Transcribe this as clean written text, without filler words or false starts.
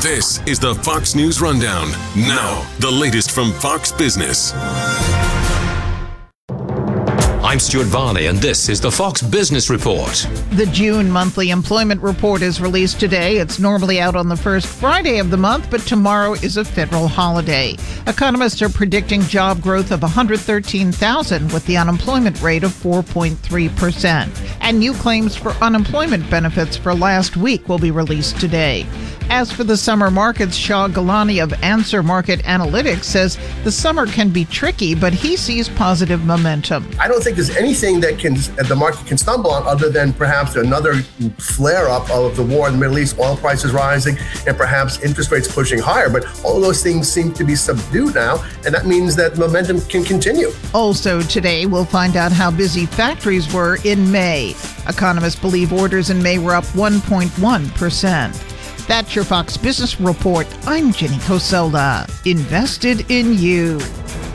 This is the Fox News Rundown. Now, the latest from Fox Business. I'm Stuart Varney, and this is the Fox Business Report. The June monthly employment report is released today. It's normally out on the first Friday of the month, but tomorrow is a federal holiday. Economists are predicting job growth of 113,000 with the unemployment rate of 4.3%. And new claims for unemployment benefits for last week will be released today. As for the summer markets, Shah Galani of Answer Market Analytics says the summer can be tricky, but he sees positive momentum. I don't think there's anything that the market can stumble on other than perhaps another flare-up of the war in the Middle East, oil prices rising, and perhaps interest rates pushing higher. But all of those things seem to be subdued now, and that means that momentum can continue. Also today, we'll find out how busy factories were in May. Economists believe orders in May were up 1.1%. That's your Fox Business Report. I'm Jenny Cosola. Invested in you.